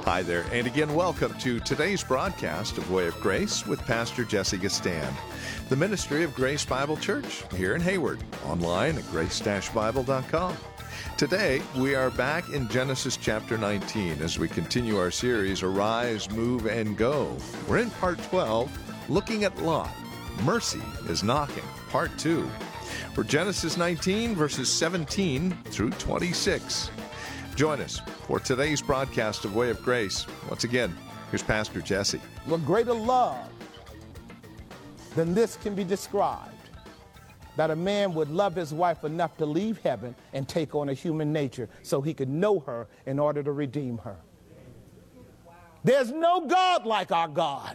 Hi there, and again, welcome to today's broadcast of Way of Grace with Pastor Jesse Gistand, the ministry of Grace Bible Church here in Hayward, online at grace-bible.com. Today, we are back in Genesis chapter 19 as we continue our series, Arise, Move, and Go. We're in part 12, looking at Lot. Mercy is Knocking, part 2. We're Genesis 19, verses 17 through 26. Join us for today's broadcast of Way of Grace. Once again, here's Pastor Jesse. What greater love than this can be described, that a man would love his wife enough to leave heaven and take on a human nature so he could know her in order to redeem her. There's no God like our God.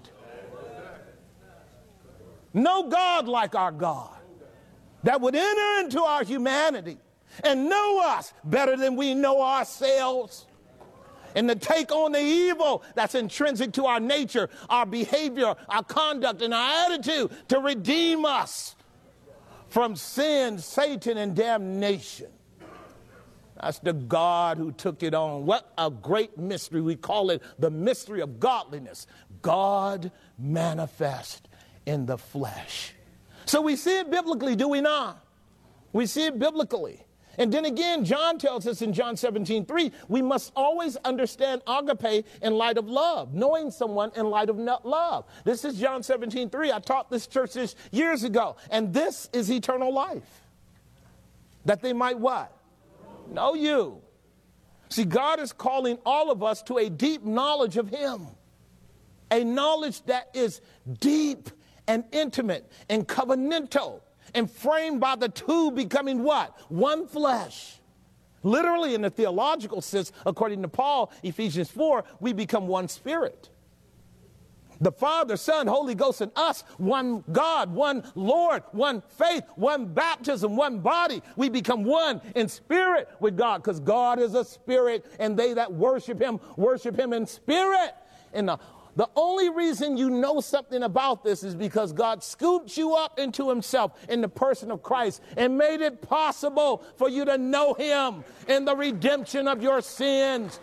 No God like our God that would enter into our humanity and know us better than we know ourselves, and to take on the evil that's intrinsic to our nature, our behavior, our conduct, and our attitude to redeem us from sin, Satan, and damnation. That's the God who took it on. What a great mystery. We call it the mystery of godliness. God manifest in the flesh. So we see it biblically, do we not? We see it biblically. And then again, John tells us in John 17:3, we must always understand agape in light of love, knowing someone in light of love. This is John 17:3. I taught this church this years ago. And this is eternal life. That they might what? Know you. See, God is calling all of us to a deep knowledge of Him. A knowledge that is deep and intimate and covenantal, and framed by the two becoming what? One flesh. Literally, in the theological sense, according to Paul, Ephesians 4, we become one spirit. The Father, Son, Holy Ghost, and us, one God, one Lord, one faith, one baptism, one body. We become one in spirit with God, because God is a spirit, and they that worship Him in spirit. And the only reason you know something about this is because God scooped you up into Himself in the person of Christ and made it possible for you to know Him in the redemption of your sins.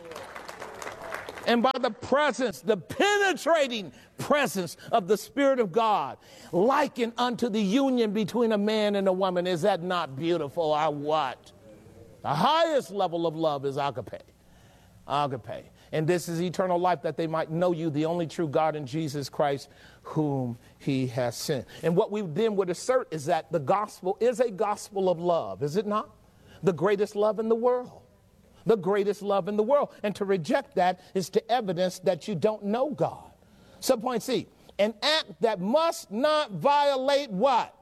And by the presence, the penetrating presence of the Spirit of God, likened unto the union between a man and a woman. Is that not beautiful or what? The highest level of love is agape. Agape. And this is eternal life, that they might know you, the only true God, in Jesus Christ, whom He has sent. And what we then would assert is that the gospel is a gospel of love, is it not? The greatest love in the world. The greatest love in the world. And to reject that is to evidence that you don't know God. Subpoint C, an act that must not violate what?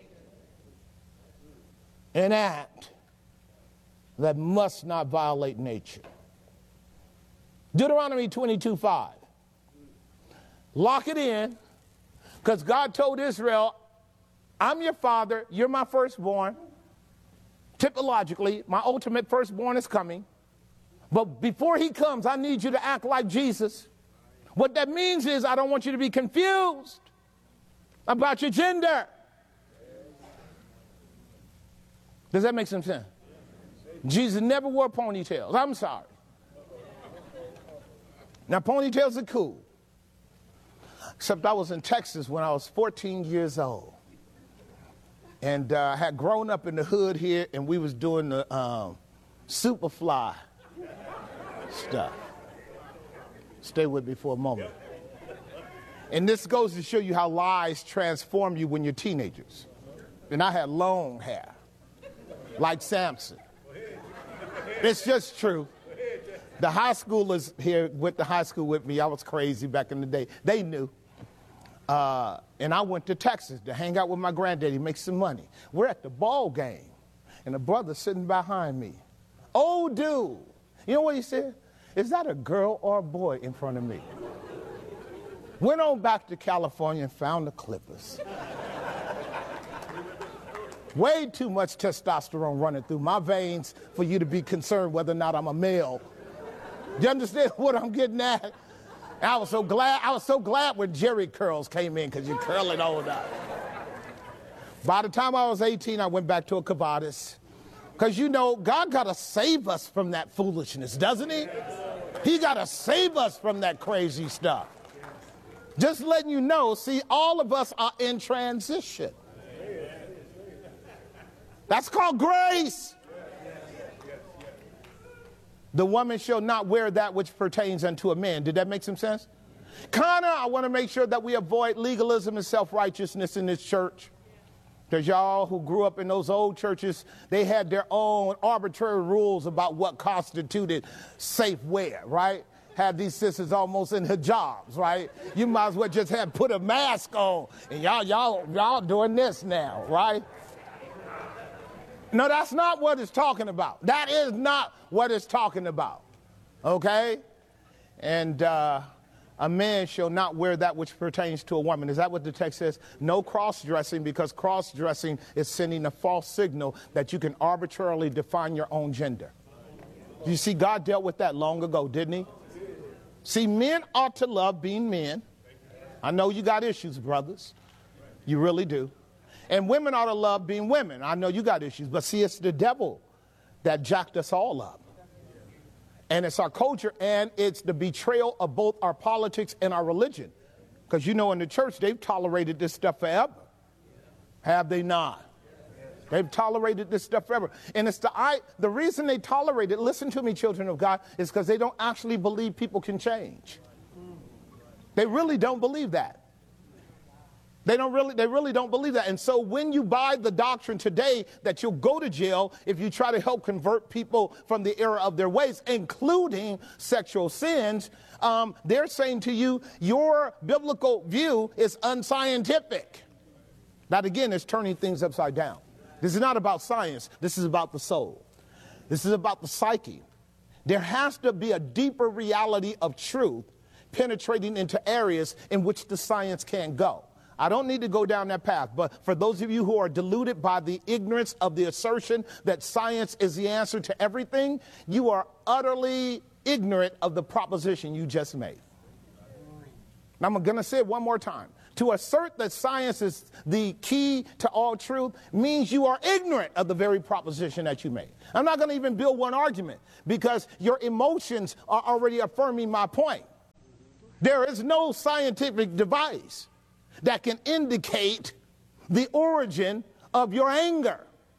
An act that must not violate nature. Deuteronomy 22:5. Lock it in, because God told Israel, I'm your father, you're my firstborn. Typologically, my ultimate firstborn is coming. But before he comes, I need you to act like Jesus. What that means is I don't want you to be confused about your gender. Does that make some sense? Jesus never wore ponytails. I'm sorry. Now, ponytails are cool, except I was in Texas when I was 14 years old, and I had grown up in the hood here, and we was doing the Superfly stuff. Stay with me for a moment. And this goes to show you how lies transform you when you're teenagers. And I had long hair, like Samson. It's just true. The high schoolers here went to high school with me. I was crazy back in the day. They knew. And I went to Texas to hang out with my granddaddy, make some money. We're at the ball game, and a brother sitting behind me. Old dude. You know what he said? Is that a girl or a boy in front of me? Went on back to California and found the Clippers. Way too much testosterone running through my veins for you to be concerned whether or not I'm a male. You understand what I'm getting at? I was so glad when Jerry curls came in, because you curl it all up. By the time I was 18, I went back to a Cavadas. Because, you know, God got to save us from that foolishness, doesn't He? He got to save us from that crazy stuff. Just letting you know, see, all of us are in transition. That's called grace. The woman shall not wear that which pertains unto a man. Did that make some sense? Connor, I want to make sure that we avoid legalism and self-righteousness in this church. Because y'all who grew up in those old churches, they had their own arbitrary rules about what constituted safe wear, right? Had these sisters almost in hijabs, right? You might as well just have put a mask on. And y'all doing this now, right? No, that's not what it's talking about. That is not what it's talking about. Okay? And a man shall not wear that which pertains to a woman. Is that what the text says? No cross-dressing, because cross-dressing is sending a false signal that you can arbitrarily define your own gender. You see, God dealt with that long ago, didn't he? See, men ought to love being men. I know you got issues, brothers. You really do. And women ought to love being women. I know you got issues, but see, it's the devil that jacked us all up. And it's our culture, and it's the betrayal of both our politics and our religion. Because you know in the church, they've tolerated this stuff forever. Have they not? They've tolerated this stuff forever. And it's the reason they tolerate it, listen to me, children of God, is because they don't actually believe people can change. They really don't believe that. They really don't believe that. And so when you buy the doctrine today that you'll go to jail if you try to help convert people from the error of their ways, including sexual sins, they're saying to you, your biblical view is unscientific. That again is turning things upside down. This is not about science. This is about the soul. This is about the psyche. There has to be a deeper reality of truth penetrating into areas in which the science can't go. I don't need to go down that path, but for those of you who are deluded by the ignorance of the assertion that science is the answer to everything, you are utterly ignorant of the proposition you just made. Now, I'm going to say it one more time. To assert that science is the key to all truth means you are ignorant of the very proposition that you made. I'm not going to even build one argument because your emotions are already affirming my point. There is no scientific device that can indicate the origin of your anger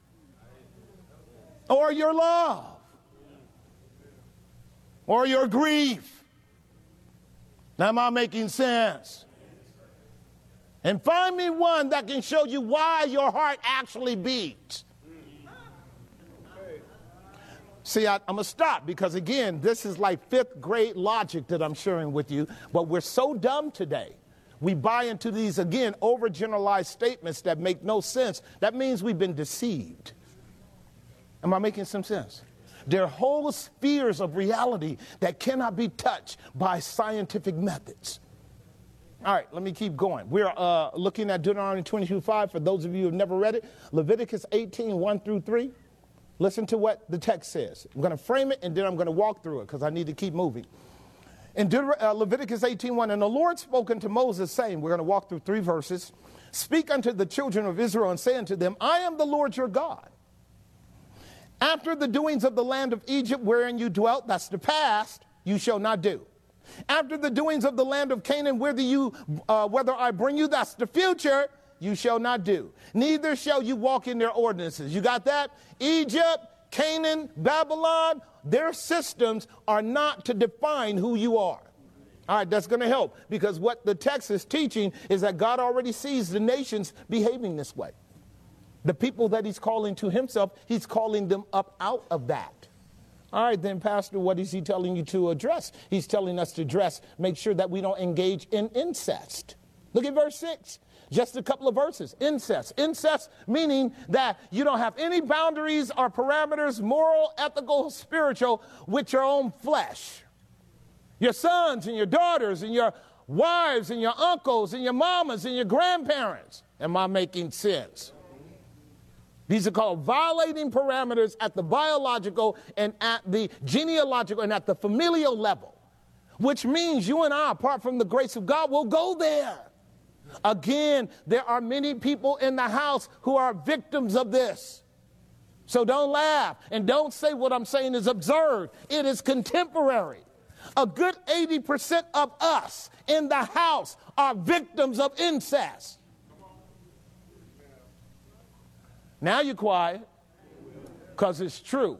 or your love or your grief. Now, am I making sense? And find me one that can show you why your heart actually beats. See, I'm going to stop because, again, this is like fifth grade logic that I'm sharing with you, but we're so dumb today. We buy into these, again, overgeneralized statements that make no sense. That means we've been deceived. Am I making some sense? There are whole spheres of reality that cannot be touched by scientific methods. All right, let me keep going. We're looking at Deuteronomy 22:5. For those of you who have never read it, Leviticus 18:1-3. Listen to what the text says. I'm going to frame it, and then I'm going to walk through it because I need to keep moving. In Leviticus 18:1, and the Lord spoke unto Moses, saying, we're going to walk through 3 verses, speak unto the children of Israel and say unto them, I am the Lord your God. After the doings of the land of Egypt wherein you dwelt, that's the past, you shall not do. After the doings of the land of Canaan, whether I bring you, that's the future, you shall not do. Neither shall you walk in their ordinances. You got that? Egypt, Canaan, Babylon, their systems are not to define who you are. All right, that's going to help because what the text is teaching is that God already sees the nations behaving this way. The people that he's calling to himself, he's calling them up out of that. All right, then, Pastor, what is he telling you to address? He's telling us to make sure that we don't engage in incest. Look at verse 6. Just a couple of verses. Incest. Incest meaning that you don't have any boundaries or parameters, moral, ethical, spiritual, with your own flesh. Your sons and your daughters and your wives and your uncles and your mamas and your grandparents. Am I making sense? These are called violating parameters at the biological and at the genealogical and at the familial level, which means you and I, apart from the grace of God, will go there. Again, there are many people in the house who are victims of this. So don't laugh and don't say what I'm saying is absurd. It is contemporary. A good 80% of us in the house are victims of incest. Now you're quiet, because it's true.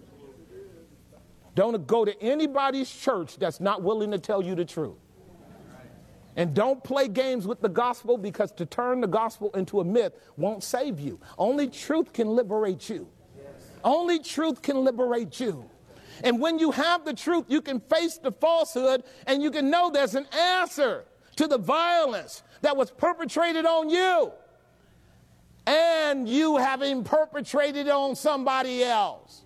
Don't go to anybody's church that's not willing to tell you the truth. And don't play games with the gospel, because to turn the gospel into a myth won't save you. Only truth can liberate you. Only truth can liberate you. And when you have the truth, you can face the falsehood, and you can know there's an answer to the violence that was perpetrated on you, and you having perpetrated on somebody else.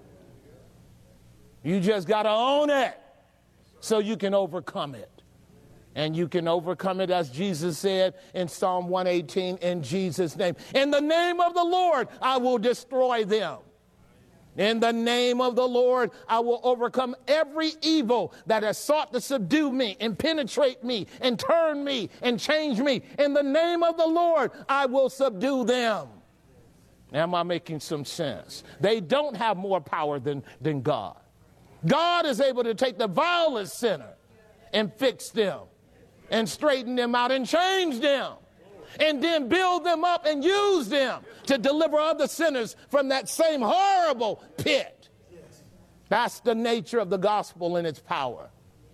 You just got to own it so you can overcome it. And you can overcome it, as Jesus said in Psalm 118, in Jesus' name. In the name of the Lord, I will destroy them. In the name of the Lord, I will overcome every evil that has sought to subdue me and penetrate me and turn me and change me. In the name of the Lord, I will subdue them. Am I making some sense? They don't have more power than God. God is able to take the vilest sinner and fix them and straighten them out and change them, and then build them up and use them to deliver other sinners from that same horrible pit. That's the nature of the gospel and its power.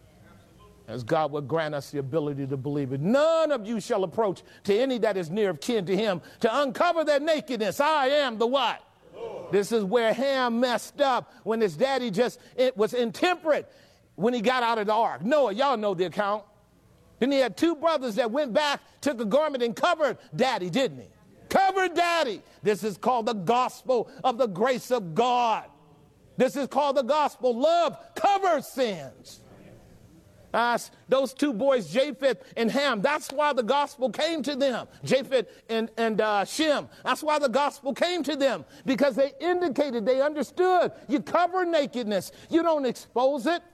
As God would grant us the ability to believe it. None of you shall approach to any that is near of kin to him to uncover their nakedness. I am the what? Lord. This is where Ham messed up when his daddy was intemperate when he got out of the ark. Noah, y'all know the account. Then he had two brothers that went back, took a garment and covered daddy, didn't he? Covered daddy. This is called the gospel of the grace of God. This is called the gospel. Love covers sins. Those two boys, Japheth and Ham, that's why the gospel came to them. Japheth and Shem, that's why the gospel came to them. Because they indicated, they understood. You cover nakedness. You don't expose it.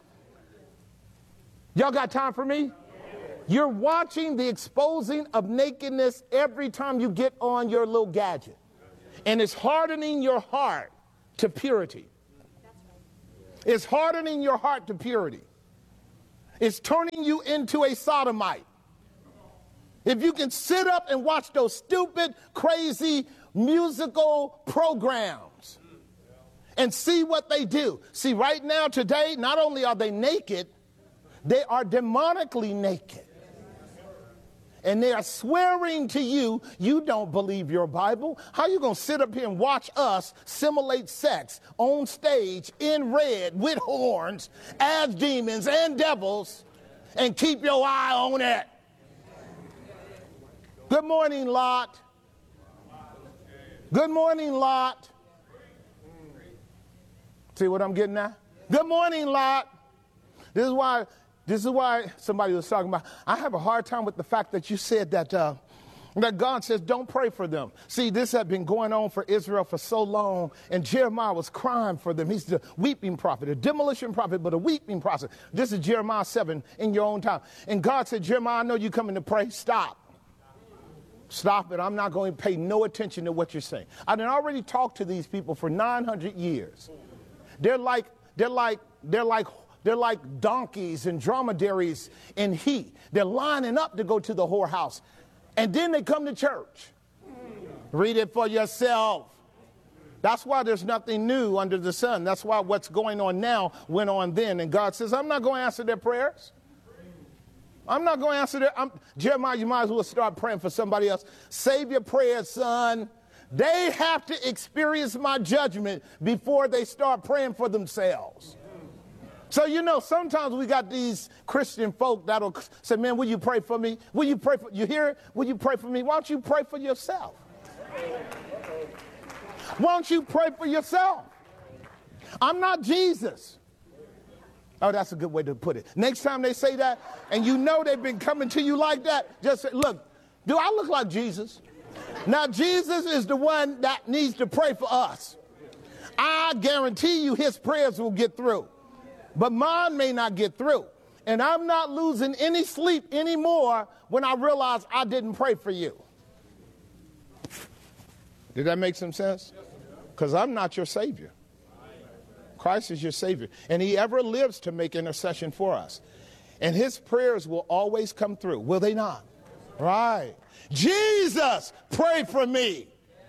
Y'all got time for me? You're watching the exposing of nakedness every time you get on your little gadget. And it's hardening your heart to purity. It's hardening your heart to purity. It's turning you into a sodomite. If you can sit up and watch those stupid, crazy musical programs and see what they do. See, right now, today, not only are they naked, they are demonically naked. And they are swearing to you, you don't believe your Bible. How are you going to sit up here and watch us simulate sex on stage in red with horns as demons and devils and keep your eye on it? Good morning, Lot. Good morning, Lot. See what I'm getting at? Good morning, Lot. This is why somebody was talking about, I have a hard time with the fact that you said that God says don't pray for them. See, this had been going on for Israel for so long, and Jeremiah was crying for them. He's the weeping prophet, a demolition prophet, but a weeping prophet. This is Jeremiah 7 in your own time. And God said, Jeremiah, I know you're coming to pray. Stop. Stop it. I'm not going to pay no attention to what you're saying. I done already talked to these people for 900 years. They're like donkeys and dromedaries in heat. They're lining up to go to the whorehouse. And then they come to church. Read it for yourself. That's why there's nothing new under the sun. That's why what's going on now went on then. And God says, I'm not going to answer their prayers. I'm not going to answer their... Jeremiah, you might as well start praying for somebody else. Save your prayers, son. They have to experience my judgment before they start praying for themselves. So, sometimes we got these Christian folk that'll say, man, will you pray for me? Will you pray for, you hear it? Will you pray for me? Why don't you pray for yourself? Why don't you pray for yourself? I'm not Jesus. Oh, that's a good way to put it. Next time they say that, and they've been coming to you like that, just say, look, do I look like Jesus? Now, Jesus is the one that needs to pray for us. I guarantee you his prayers will get through. But mine may not get through. And I'm not losing any sleep anymore when I realize I didn't pray for you. Did that make some sense? Because I'm not your Savior. Christ is your Savior. And he ever lives to make intercession for us. And his prayers will always come through. Will they not? Right. Jesus, pray for me.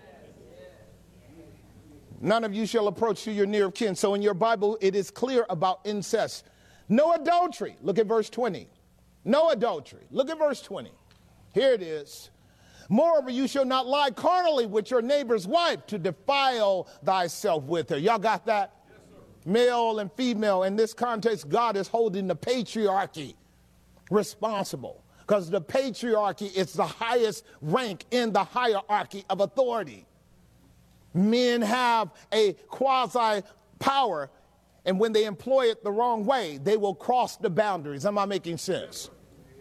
None of you shall approach to your near of kin. So in your Bible, it is clear about incest. No adultery. Look at verse 20. No adultery. Look at verse 20. Here it is. Moreover, you shall not lie carnally with your neighbor's wife to defile thyself with her. Y'all got that? Yes, sir. Male and female. In this context, God is holding the patriarchy responsible, because the patriarchy is the highest rank in the hierarchy of authority. Men have a quasi power, and when they employ it the wrong way, they will cross the boundaries. Am I making sense?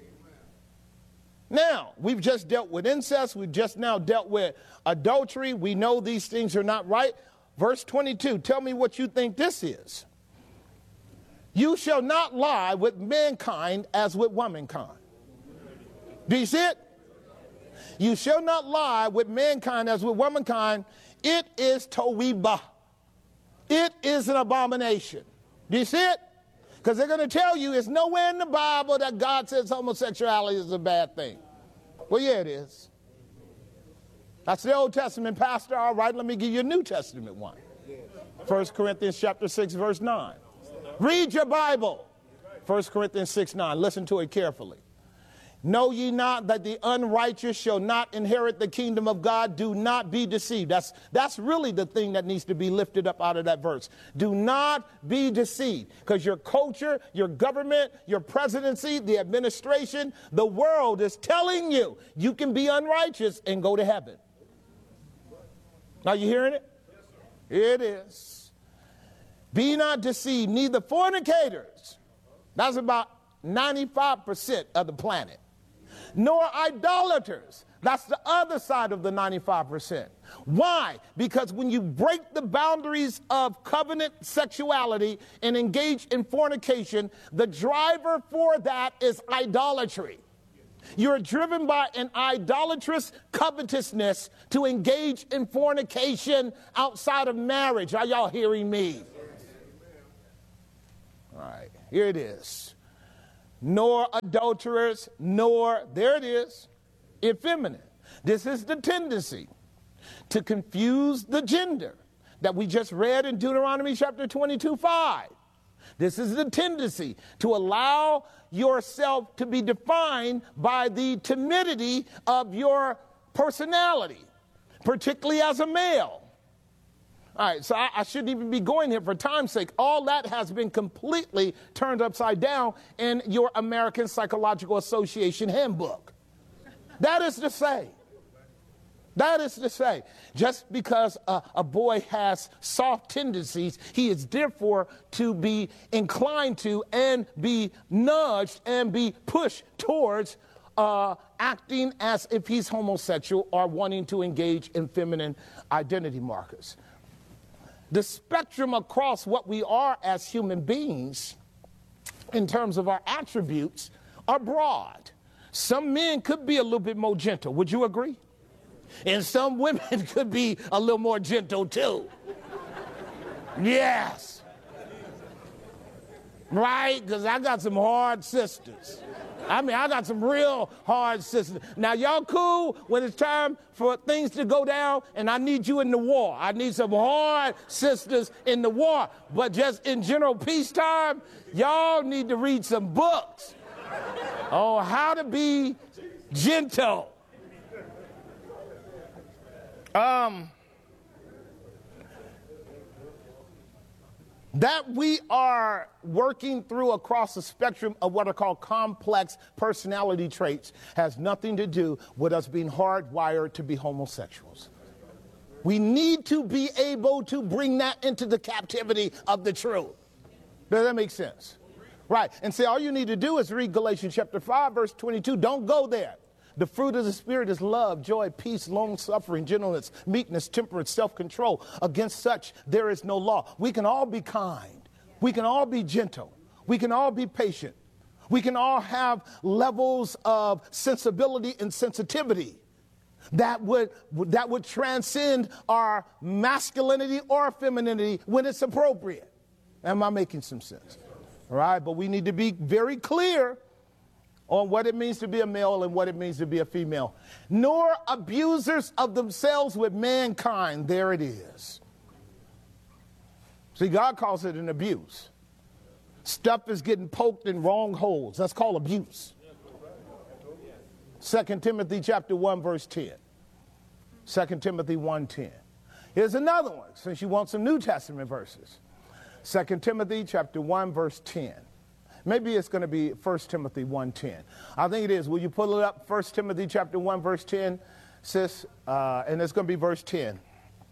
Now, we've just dealt with incest. We've just now dealt with adultery. We know these things are not right. Verse 22, tell me what you think this is. You shall not lie with mankind as with womankind. Do you see it? You shall not lie with mankind as with womankind. It is towiba. It is an abomination. Do you see it? Because they're going to tell you it's nowhere in the Bible that God says homosexuality is a bad thing. Well, yeah, it is. That's the Old Testament, Pastor. All right, let me give you a New Testament one. 1 Corinthians chapter 6, verse 9. Read your Bible. 1 Corinthians 6, 9. Listen to it carefully. Know ye not that the unrighteous shall not inherit the kingdom of God? Do not be deceived. That's really the thing that needs to be lifted up out of that verse. Do not be deceived, because your culture, your government, your presidency, the administration, the world is telling you you can be unrighteous and go to heaven. Are you hearing it? It is. Be not deceived, neither fornicators. That's about 95% of the planet. Nor idolaters. That's the other side of the 95%. Why? Because when you break the boundaries of covenant sexuality and engage in fornication, the driver for that is idolatry. You're driven by an idolatrous covetousness to engage in fornication outside of marriage. Are y'all hearing me? All right, here it is. Nor adulterers, nor, there it is, effeminate. This is the tendency to confuse the gender that we just read in Deuteronomy chapter 22:5. This is the tendency to allow yourself to be defined by the timidity of your personality, particularly as a male. All right, so I shouldn't even be going here for time's sake. All that has been completely turned upside down in your American Psychological Association handbook. That is to say, just because a boy has soft tendencies, he is therefore to be inclined to and be nudged and be pushed towards acting as if he's homosexual or wanting to engage in feminine identity markers. The spectrum across what we are as human beings in terms of our attributes are broad. Some men could be a little bit more gentle. Would you agree? And some women could be a little more gentle too. Yes. Right? Because I got some hard sisters. I got some real hard sisters. Now, y'all cool when it's time for things to go down and I need you in the war. I need some hard sisters in the war. But just in general peacetime, y'all need to read some books on how to be gentle. That we are working through across the spectrum of what are called complex personality traits has nothing to do with us being hardwired to be homosexuals. We need to be able to bring that into the captivity of the truth. Does that make sense? Right. And see, all you need to do is read Galatians chapter 5, verse 22. Don't go there. The fruit of the Spirit is love, joy, peace, long-suffering, gentleness, meekness, temperance, self-control. Against such there is no law. We can all be kind. We can all be gentle. We can all be patient. We can all have levels of sensibility and sensitivity that would transcend our masculinity or femininity when it's appropriate. Am I making some sense? All right, but we need to be very clear on what it means to be a male and what it means to be a female. Nor abusers of themselves with mankind. There it is. See, God calls it an abuse. Stuff is getting poked in wrong holes. That's called abuse. 2 Timothy chapter 1, verse 10. 2 Timothy 1:10. Here's another one, since you want some New Testament verses. 2 Timothy chapter 1, verse 10. Maybe it's going to be 1 Timothy 1:10. I think it is. Will you pull it up? 1 Timothy chapter 1, verse 10, sis? And it's going to be verse 10.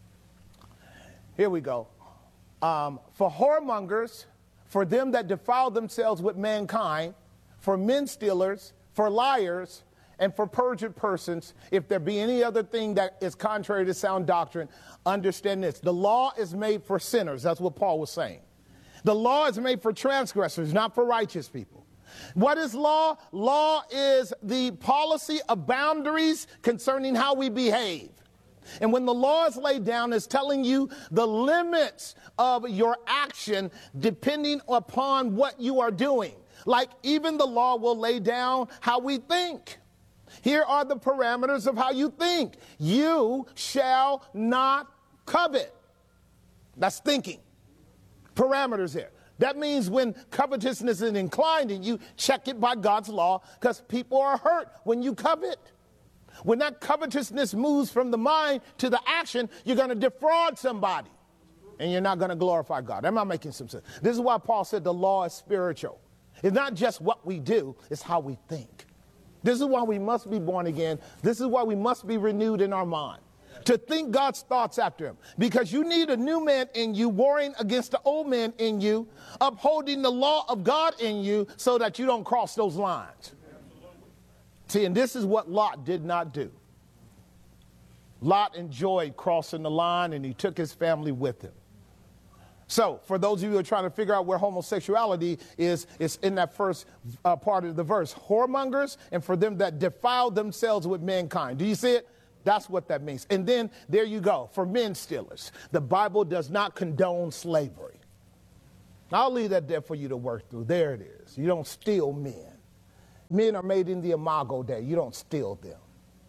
Here we go. For whoremongers, for them that defile themselves with mankind, for men stealers, for liars, and for perjured persons, if there be any other thing that is contrary to sound doctrine, understand this. The law is made for sinners. That's what Paul was saying. The law is made for transgressors, not for righteous people. What is law? Law is the policy of boundaries concerning how we behave. And when the law is laid down, it's telling you the limits of your action depending upon what you are doing. Like even the law will lay down how we think. Here are the parameters of how you think. You shall not covet. That's thinking. Parameters there. That means when covetousness is inclined in you, check it by God's law, because people are hurt when you covet. When that covetousness moves from the mind to the action, you're going to defraud somebody, and you're not going to glorify God. Am I making some sense? This is why Paul said the law is spiritual. It's not just what we do, it's how we think. This is why we must be born again. This is why we must be renewed in our mind, to think God's thoughts after him. Because you need a new man in you warring against the old man in you, upholding the law of God in you so that you don't cross those lines. See, and this is what Lot did not do. Lot enjoyed crossing the line, and he took his family with him. So, for those of you who are trying to figure out where homosexuality is, it's in that first part of the verse. Whoremongers, and for them that defile themselves with mankind. Do you see it? That's what that means. And then, there you go, for men stealers. The Bible does not condone slavery. I'll leave that there for you to work through. There it is. You don't steal men. Men are made in the imago Dei. You don't steal them.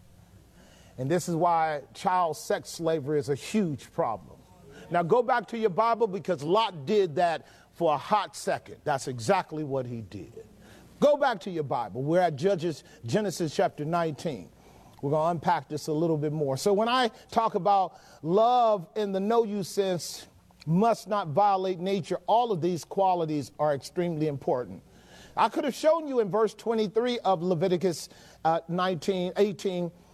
And this is why child sex slavery is a huge problem. Now go back to your Bible, because Lot did that for a hot second. That's exactly what he did. Go back to your Bible. We're at Genesis chapter 19. We're going to unpack this a little bit more. So when I talk about love in the no-you sense, must not violate nature, all of these qualities are extremely important. I could have shown you in verse 23 of Leviticus 18